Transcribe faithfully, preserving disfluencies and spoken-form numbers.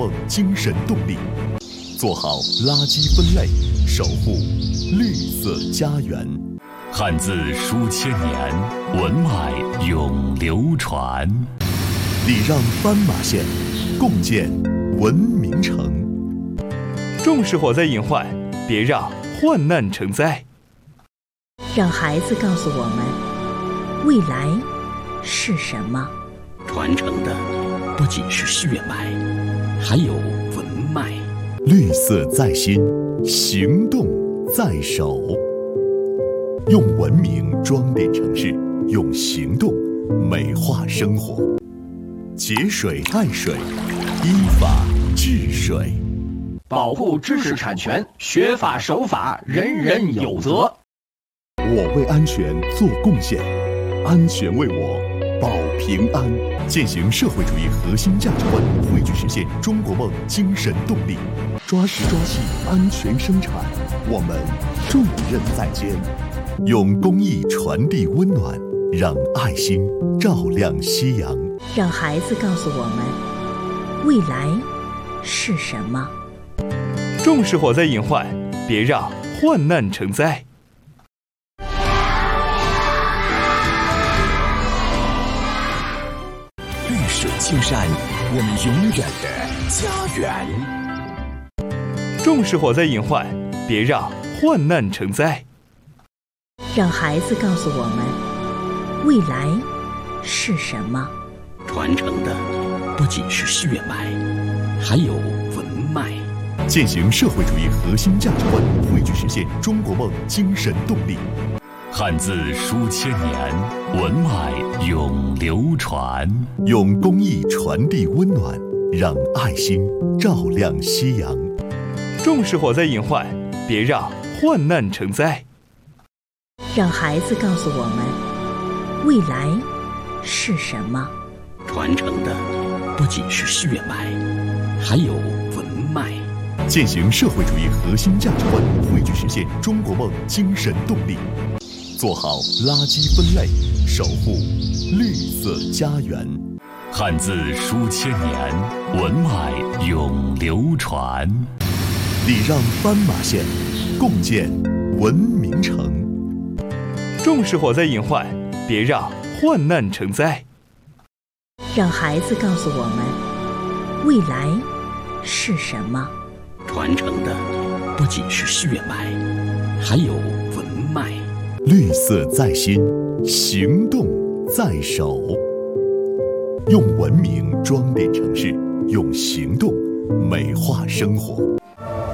梦精神动力，做好垃圾分类，守护绿色家园。汉字书千年，文脉永流传。礼让斑马线，共建文明城。 重视火灾隐患，别让患难成灾。 让孩子告诉我们，未来是什么？ 传承的不仅是血脉，还有文脉。 绿色在心，行动在手。用文明装点城市，用行动美化生活。节水爱水，依法治水。 保护知识产权，学法守法，人人有责。 我为安全做贡献，安全为我保平安。践行社会主义核心价值观，汇聚实现中国梦精神动力。抓实抓细，安全生产，我们重任在肩。用公益传递温暖，让爱心照亮夕阳。 让孩子告诉我们，未来是什么？ 重视火灾隐患，别让患难成灾。 绿水青山，我们永远的家园。 重视火灾隐患，别让患难成灾。 让孩子告诉我们，未来是什么？ 传承的不仅是血脉，还有文脉。 践行社会主义核心价值观，汇聚实现中国梦精神动力。汉字书千年，文脉永流传。用公益传递温暖，让爱心照亮夕阳。 重视火灾隐患，别让患难成灾。 让孩子告诉我们，未来是什么？ 传承的不仅是血脉，还有文脉。 践行社会主义核心价值观，汇聚实现中国梦精神动力。做好垃圾分类，守护绿色家园。汉字书千年，文脉永流传。礼让斑马线，共建文明城。 重视火灾隐患，别让患难成灾。 让孩子告诉我们，未来是什么？ 传承的不仅是血脉，还有文脉。 绿色在心，行动在手。用文明装点城市，用行动美化生活。